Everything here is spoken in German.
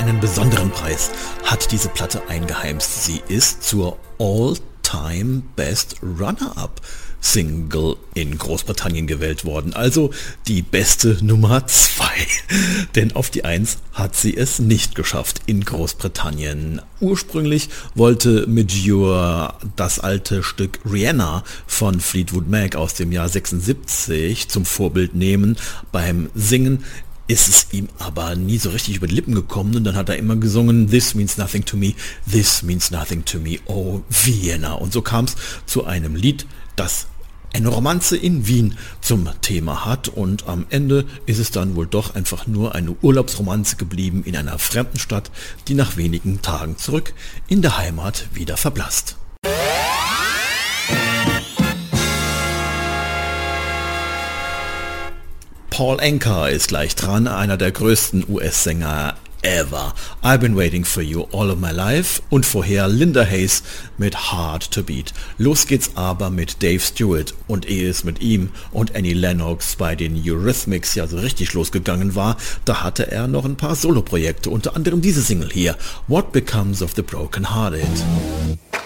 einen besonderen Preis hat diese Platte eingeheimst. Sie ist zur All-Time Best Runner-Up Single in Großbritannien gewählt worden, also die beste Nummer 2. Denn auf die 1 hat sie es nicht geschafft in Großbritannien. Ursprünglich wollte Medure das alte Stück Rihanna von Fleetwood Mac aus dem Jahr 76 zum Vorbild nehmen. Beim Singen ist es ihm aber nie so richtig über die Lippen gekommen und dann hat er immer gesungen, This means nothing to me, this means nothing to me, oh Vienna. Und so kam es zu einem Lied, das eine Romanze in Wien zum Thema hat und am Ende ist es dann wohl doch einfach nur eine Urlaubsromanze geblieben in einer fremden Stadt, die nach wenigen Tagen zurück in der Heimat wieder verblasst. Paul Anka ist gleich dran, einer der größten US-Sänger ever. I've been waiting for you all of my life und vorher Linda Hayes mit Hard to Beat. Los geht's aber mit Dave Stewart und ehe es mit ihm und Annie Lennox bei den Eurythmics ja so richtig losgegangen war, da hatte er noch ein paar Soloprojekte, unter anderem diese Single hier, What Becomes of the Broken Hearted.